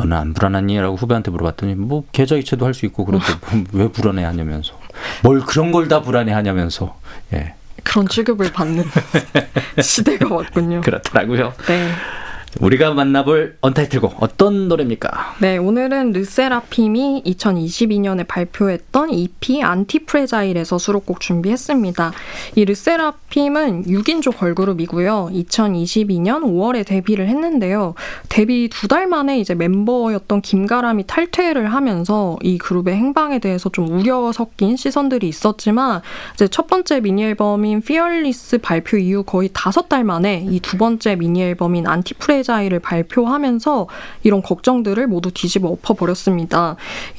너는 안 불안하니? 라고 후배한테 물어봤더니 뭐 계좌이체도 할 수 있고 그런데 왜 불안해하냐면서 뭘 그런 걸 다 불안해하냐면서 예. 그런 취급을 받는 시대가 왔군요. 그렇더라고요. 네. 우리가 만나볼 언타이틀곡 어떤 노래입니까? 네, 오늘은 르세라핌이 2022년에 발표했던 EP 안티프레자일에서 수록곡 준비했습니다. 이 르세라핌은 6인조 걸그룹이고요. 2022년 5월에 데뷔를 했는데요. 데뷔 2달 만에 이제 멤버였던 김가람이 탈퇴를 하면서 이 그룹의 행방에 대해서 좀 우려 섞인 시선들이 있었지만 이제 첫 번째 미니 앨범인 Fearless 발표 이후 거의 5달 만에 이 두 번째 미니 앨범인 안티프레자일을 발표하면서 이런 걱정들을 모두 뒤집어 엎어버렸습니다.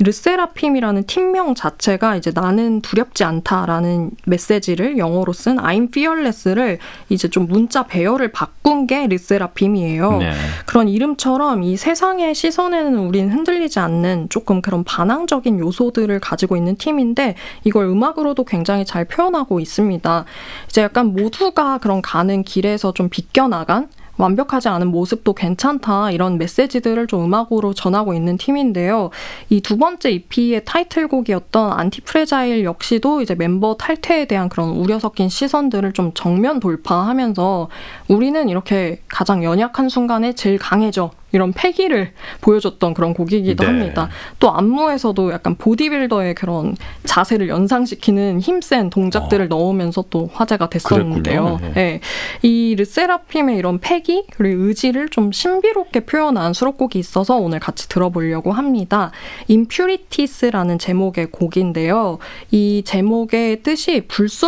르세라핌이라는 팀명 자체가 이제 나는 두렵지 않다라는 메시지를 영어로 쓴 I'm fearless를 이제 좀 문자 배열을 바꾼 게 르세라핌이에요. 네. 그런 이름처럼 이 세상의 시선에는 우린 흔들리지 않는 조금 그런 반항적인 요소들을 가지고 있는 팀인데 이걸 음악으로도 굉장히 잘 표현하고 있습니다. 이제 약간 모두가 그런 가는 길에서 좀 비껴나간 완벽하지 않은 모습도 괜찮다 이런 메시지들을 좀 음악으로 전하고 있는 팀인데요. 이 두 번째 EP의 타이틀곡이었던 안티프레자일 역시도 이제 멤버 탈퇴에 대한 그런 우려 섞인 시선들을 좀 정면 돌파하면서 우리는 이렇게 가장 연약한 순간에 제일 강해져 이런 패기를 보여줬던 그런 곡이기도 합니다. 또 안무에서도 약간 보디빌더의 그런 자세를 연상시키는 힘센 동작들을 넣으면서 또 화제가 됐었는데요. 네. 이 르세라핌의 이런 패기 그리고 의지를 좀 신비롭게 표현한 수록곡이 있어서 오늘 같이 들어보려고 합니다. Impurities라는 제목의 곡인데요. 이 제목의 뜻이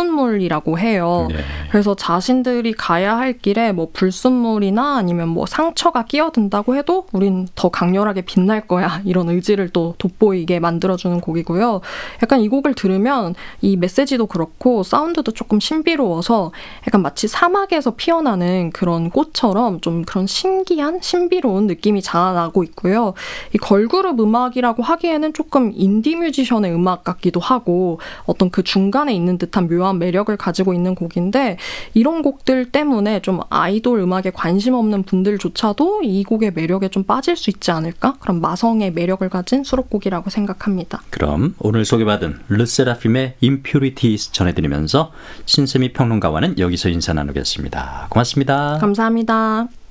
불순물이라고 해요. 네. 그래서 자신들이 가야 할 길에 뭐 불순물이나 아니면 뭐 상처가 끼어든다고 해도 우린 더 강렬하게 빛날 거야. 이런 의지를 또 돋보이게 만들어주는 곡이고요. 약간 이 곡을 들으면 이 메시지도 그렇고 사운드도 조금 신비로워서 약간 마치 사막에서 피어나는 그런 꽃처럼 좀 그런 신기한 신비로운 느낌이 자아나고 있고요. 이 걸그룹 음악이라고 하기에는 조금 인디 뮤지션의 음악 같기도 하고 어떤 그 중간에 있는 듯한 묘한 매력을 가지고 있는 곡인데 이런 곡들 때문에 좀 아이돌 음악에 관심 없는 분들조차도 이 곡의 매력에 좀 빠질 수 있지 않을까? 그런 마성의 매력을 가진 수록곡이라고 생각합니다. 그럼 오늘 소개받은 르세라핌의 Impurities 전해드리면서 신세미 평론가와는 여기서 인사 나누겠습니다. 고맙습니다. 감사합니다.